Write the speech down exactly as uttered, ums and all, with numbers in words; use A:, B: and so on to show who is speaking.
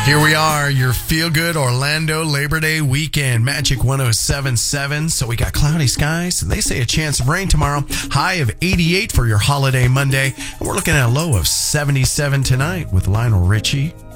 A: Here we are, your feel-good Orlando Labor Day weekend. Magic one oh seven point seven. So we got cloudy skies. They say a chance of rain tomorrow. High of eighty-eight for your holiday Monday. And we're looking at a low of seventy-seven tonight with Lionel Richie.